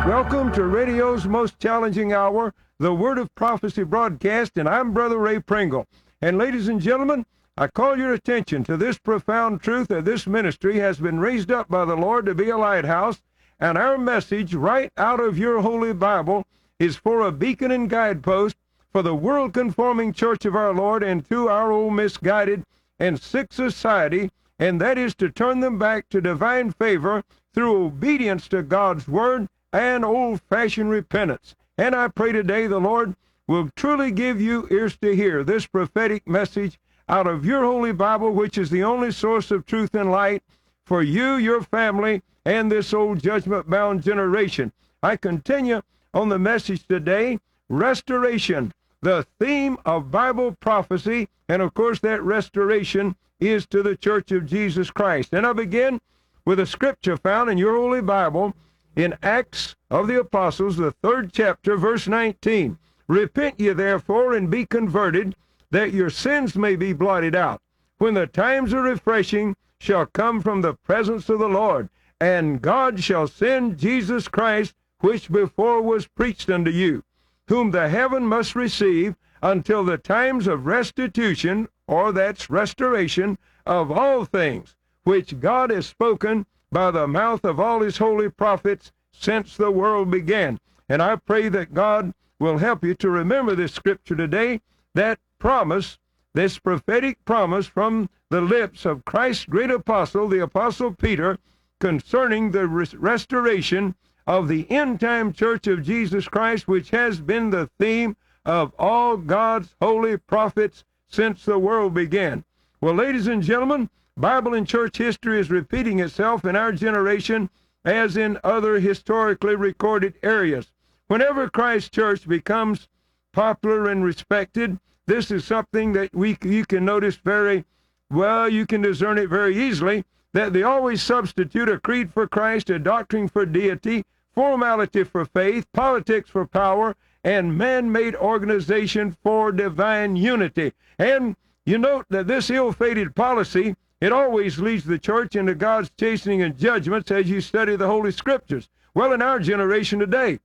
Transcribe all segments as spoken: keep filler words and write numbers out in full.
Welcome to radio's most challenging hour, the Word of Prophecy broadcast, and I'm Brother Ray Pringle. And ladies and gentlemen, I call your attention to this profound truth that this ministry has been raised up by the Lord to be a lighthouse, and our message right out of your Holy Bible is for a beacon and guidepost for the world-conforming church of our Lord and to our old misguided and sick society, and that is to turn them back to divine favor through obedience to God's Word and old-fashioned repentance. And I pray today the Lord will truly give you ears to hear this prophetic message out of your Holy Bible, which is the only source of truth and light for you, your family, and this old judgment-bound generation. I continue on the message today, restoration, the theme of Bible prophecy, and of course that restoration is to the Church of Jesus Christ. And I begin with a scripture found in your Holy Bible in Acts of the Apostles, the third chapter, verse nineteen. Repent ye therefore and be converted, that your sins may be blotted out, when the times of refreshing shall come from the presence of the Lord, and God shall send Jesus Christ, which before was preached unto you, whom the heaven must receive until the times of restitution, or that's restoration, of all things, which God has spoken by the mouth of all his holy prophets since the world began. And I pray that God will help you to remember this scripture today, that promise, this prophetic promise from the lips of Christ's great apostle, the Apostle Peter, concerning the res- restoration of the end-time church of Jesus Christ, which has been the theme of all God's holy prophets since the world began. Well, ladies and gentlemen, Bible and church history is repeating itself in our generation as in other historically recorded areas. Whenever Christ's church becomes popular and respected, this is something that we you can notice very well, you can discern it very easily, that they always substitute a creed for Christ, a doctrine for deity, formality for faith, politics for power, and man-made organization for divine unity. And you note that this ill-fated policy, it always leads the church into God's chastening and judgments as you study the Holy Scriptures. Well, in our generation today,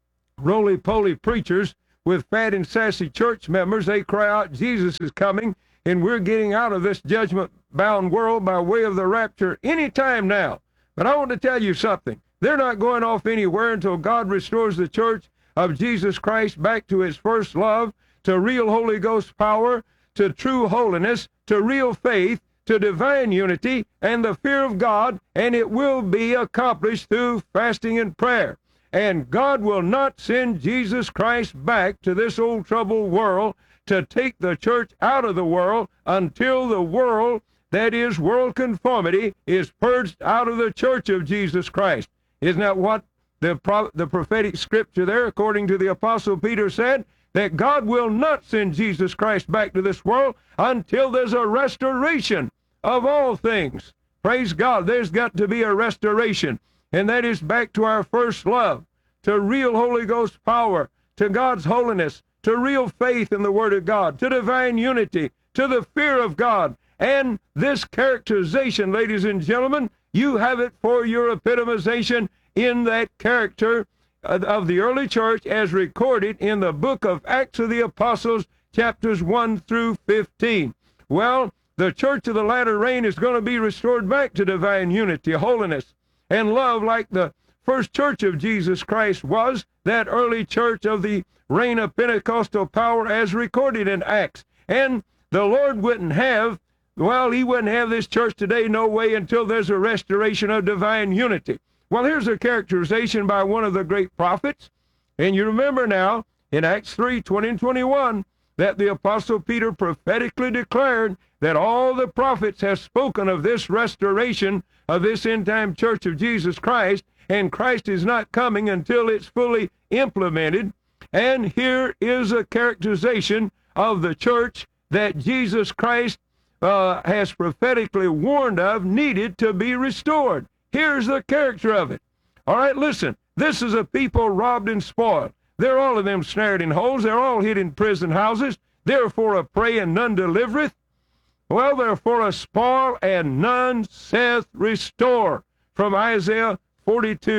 roly-poly preachers with fat and sassy church members, they cry out, Jesus is coming, and we're getting out of this judgment-bound world by way of the rapture any time now. But I want to tell you something. They're not going off anywhere until God restores the church of Jesus Christ back to his first love, to real Holy Ghost power, to true holiness, to real faith, to divine unity and the fear of God, and it will be accomplished through fasting and prayer. And God will not send Jesus Christ back to this old troubled world to take the church out of the world until the world, that is world conformity, is purged out of the church of Jesus Christ. Isn't that what the, pro- the prophetic scripture there, according to the Apostle Peter, said? That God will not send Jesus Christ back to this world until there's a restoration of all things. Praise God, there's got to be a restoration, and that is back to our first love, to real Holy Ghost power, to God's holiness, to real faith in the Word of God, to divine unity, to the fear of God. And this characterization, ladies and gentlemen, you have it for your epitomization in that character of the early church as recorded in the book of Acts of the Apostles, chapters one through fifteen. Well, the church of the latter rain is going to be restored back to divine unity, holiness, and love like the first church of Jesus Christ was, that early church of the reign of Pentecostal power as recorded in Acts. And the Lord wouldn't have, well, he wouldn't have this church today, no way, until there's a restoration of divine unity. Well, here's a characterization by one of the great prophets. And you remember now, in Acts three, twenty and twenty-one, that the Apostle Peter prophetically declared that all the prophets have spoken of this restoration of this end-time church of Jesus Christ, and Christ is not coming until it's fully implemented. And here is a characterization of the church that Jesus Christ uh, has prophetically warned of needed to be restored. Here's the character of it. All right, listen. This is a people robbed and spoiled. They're all of them snared in holes. They're all hid in prison houses. Therefore a prey and none delivereth. Well, therefore a spoil and none saith restore. From Isaiah forty-two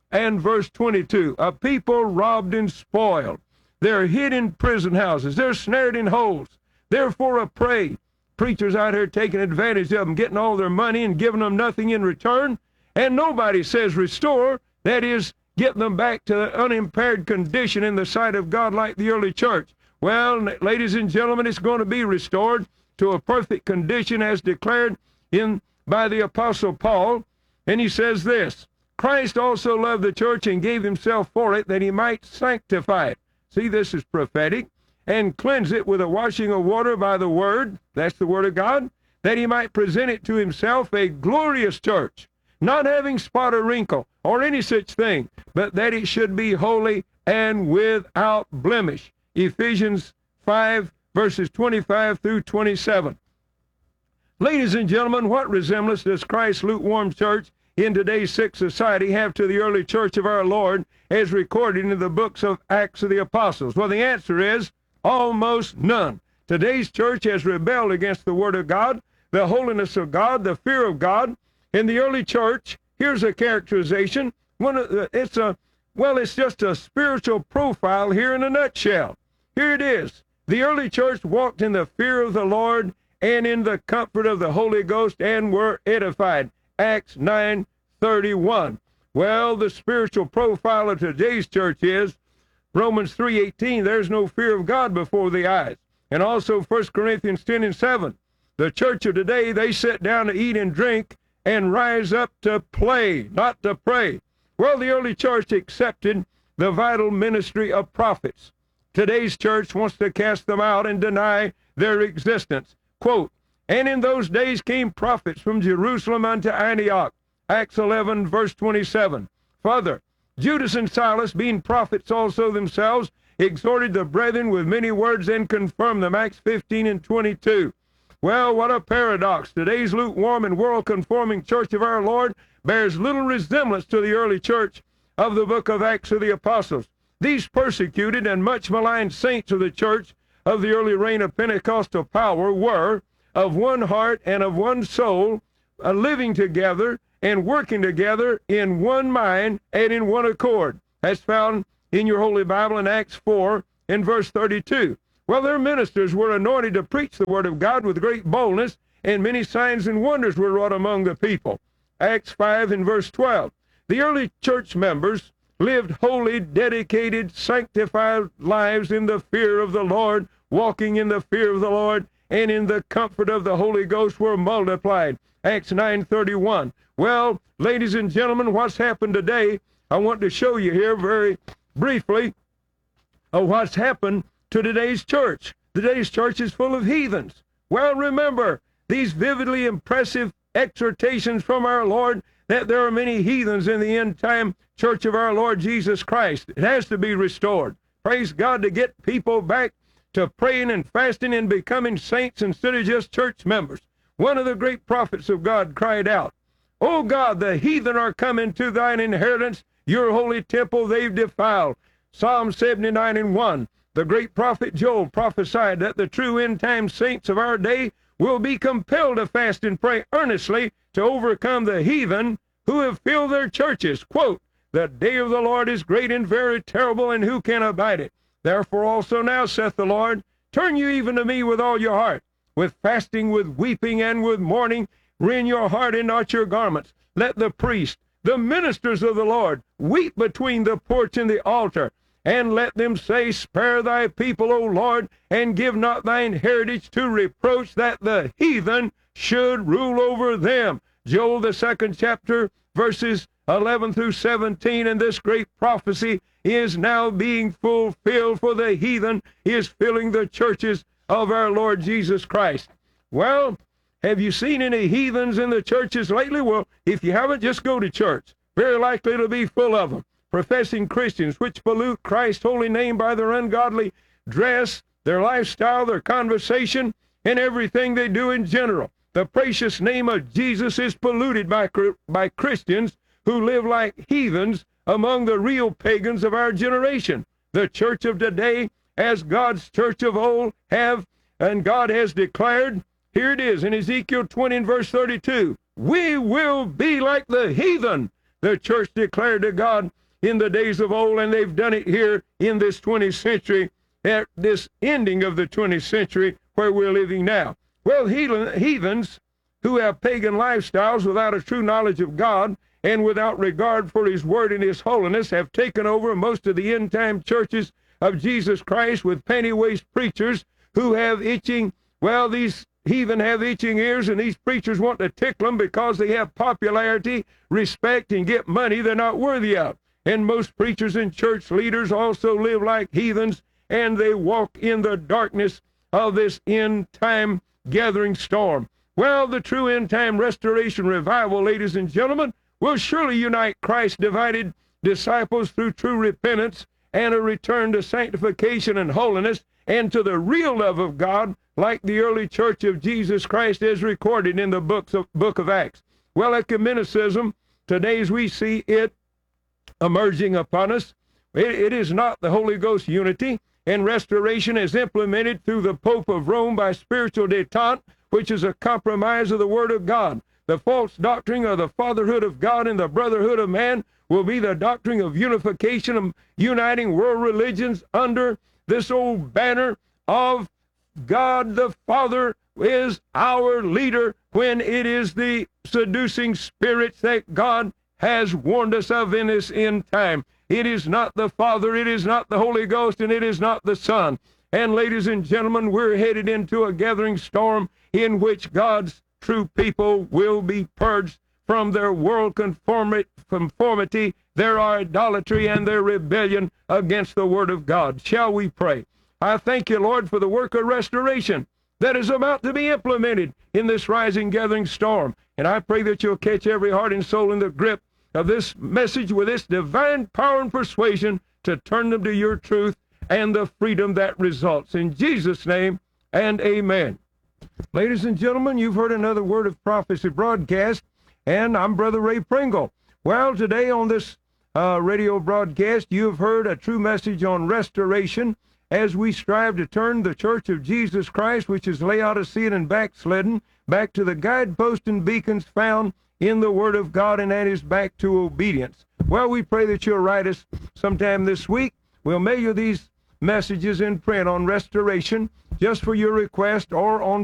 and verse twenty-two. A people robbed and spoiled. They're hid in prison houses. They're snared in holes. Therefore a prey. Preachers out here taking advantage of them, getting all their money and giving them nothing in return. And nobody says restore. That is, get them back to the unimpaired condition in the sight of God like the early church. Well, ladies and gentlemen, it's going to be restored to a perfect condition as declared in by the Apostle Paul. And he says this, Christ also loved the church and gave himself for it that he might sanctify it. See, this is prophetic. And cleanse it with a washing of water by the word, that's the word of God, that he might present it to himself a glorious church, not having spot or wrinkle or any such thing, but that it should be holy and without blemish. Ephesians five, verses twenty-five through twenty-seven. Ladies and gentlemen, what resemblance does Christ's lukewarm church in today's sick society have to the early church of our Lord as recorded in the books of Acts of the Apostles? Well, the answer is almost none. Today's church has rebelled against the Word of God, the holiness of God, the fear of God. In the early church, here's a characterization. One of the, it's a well, it's just a spiritual profile here in a nutshell. Here it is. The early church walked in the fear of the Lord and in the comfort of the Holy Ghost and were edified. Acts nine thirty-one. Well, the spiritual profile of today's church is Romans three eighteen, there's no fear of God before the eyes. And also First Corinthians ten and seven. The church of today, they sit down to eat and drink and rise up to play, not to pray. Well, the early church accepted the vital ministry of prophets. Today's church wants to cast them out and deny their existence. Quote, and in those days came prophets from Jerusalem unto Antioch. Acts eleven, verse twenty-seven. Further, Judas and Silas, being prophets also themselves, exhorted the brethren with many words and confirmed them. Acts fifteen and twenty-two. Well, what a paradox. Today's lukewarm and world-conforming church of our Lord bears little resemblance to the early church of the book of Acts of the Apostles. These persecuted and much maligned saints of the church of the early reign of Pentecostal power were of one heart and of one soul, uh, living together and working together in one mind and in one accord. That's found in your Holy Bible in Acts four in verse thirty-two. Well, their ministers were anointed to preach the word of God with great boldness, and many signs and wonders were wrought among the people. Acts five and verse twelve. The early church members lived holy, dedicated, sanctified lives in the fear of the Lord, walking in the fear of the Lord, and in the comfort of the Holy Ghost were multiplied. Acts nine thirty-one. Well, ladies and gentlemen, what's happened today, I want to show you here very briefly of what's happened to today's church. Today's church is full of heathens. Well, remember these vividly impressive exhortations from our Lord that there are many heathens in the end time church of our Lord Jesus Christ. It has to be restored. Praise God, to get people back to praying and fasting and becoming saints instead of just church members. One of the great prophets of God cried out, O God, the heathen are coming to thine inheritance. Your holy temple they've defiled. Psalm seventy-nine and one. The great prophet Joel prophesied that the true end-time saints of our day will be compelled to fast and pray earnestly to overcome the heathen who have filled their churches. Quote, the day of the Lord is great and very terrible, and who can abide it? Therefore also now, saith the Lord, turn you even to me with all your heart, with fasting, with weeping, and with mourning. Rend your heart and not your garments. Let the priest, the ministers of the Lord, weep between the porch and the altar, and let them say, spare thy people, O Lord, and give not thine heritage to reproach, that the heathen should rule over them. Joel, the second chapter, verses eleven through seventeen, and this great prophecy is now being fulfilled, for the heathen is filling the churches of our Lord Jesus Christ. Well, have you seen any heathens in the churches lately? Well, if you haven't, just go to church. Very likely it'll be full of them. Professing Christians which pollute Christ's holy name by their ungodly dress, their lifestyle, their conversation, and everything they do in general. The precious name of Jesus is polluted by, by Christians who live like heathens among the real pagans of our generation. The church of today, as God's church of old, have, and God has declared, here it is in Ezekiel twenty and verse thirty-two, we will be like the heathen. the church declared to God in the days of old, and they've done it here in this twentieth century, at this ending of the twentieth century where we're living now. Well, heathens who have pagan lifestyles without a true knowledge of God and without regard for his word and his holiness have taken over most of the end-time churches of Jesus Christ with penny-waist preachers who have itching, well, these heathen have itching ears, and these preachers want to tickle them because they have popularity, respect, and get money they're not worthy of. And most preachers and church leaders also live like heathens, and they walk in the darkness of this end-time gathering storm. Well, the true end-time restoration revival, ladies and gentlemen, will surely unite Christ's divided disciples through true repentance and a return to sanctification and holiness and to the real love of God, like the early church of Jesus Christ is recorded in the books of, book of Acts. Well, ecumenicism, today as we see it emerging upon us, it, it is not the Holy Ghost unity, and restoration is implemented through the Pope of Rome by spiritual detente, which is a compromise of the Word of God. The false doctrine of the fatherhood of God and the brotherhood of man will be the doctrine of unification of uniting world religions under this old banner of God the Father is our leader, when it is the seducing spirits that God has warned us of in this end time. It is not the Father, it is not the Holy Ghost, and it is not the Son. And ladies and gentlemen, we're headed into a gathering storm in which God's true people will be purged from their world conformity, their idolatry, and their rebellion against the Word of God. Shall we pray? I thank you, Lord, for the work of restoration that is about to be implemented in this rising gathering storm. And I pray that you'll catch every heart and soul in the grip of this message with its divine power and persuasion to turn them to your truth and the freedom that results. In Jesus' name, and amen. Ladies and gentlemen, you've heard another Word of Prophecy broadcast, and I'm Brother Ray Pringle. Well, today on this uh, radio broadcast, you've heard a true message on restoration as we strive to turn the Church of Jesus Christ, which is Laodicean and backslidden, back to the guideposts and beacons found in the Word of God, and that is back to obedience. Well, we pray that you'll write us sometime this week. We'll mail you these messages in print on restoration just for your request, or on